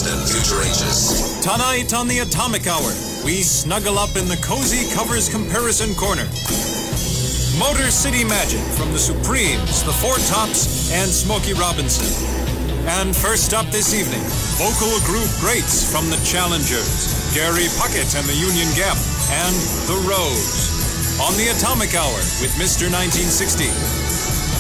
and future ages. Tonight on the Atomic Hour, we snuggle up in the cozy covers comparison corner. Motor City Magic from the Supremes, the Four Tops, and Smokey Robinson. And first up this evening, vocal group greats from the Challengers, Gary Puckett and the Union Gap, and The Rose. On the Atomic Hour with Mr. 1960.